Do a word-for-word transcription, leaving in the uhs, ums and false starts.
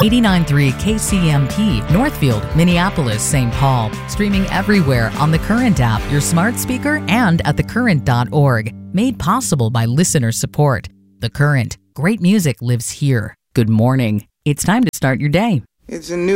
eighty-nine point three K C M P, Northfield, Minneapolis, Saint Paul. Streaming everywhere on the Current app, your smart speaker, and at the current dot org. Made possible by listener support. The Current. Great music lives here. Good morning. It's time to start your day. It's a new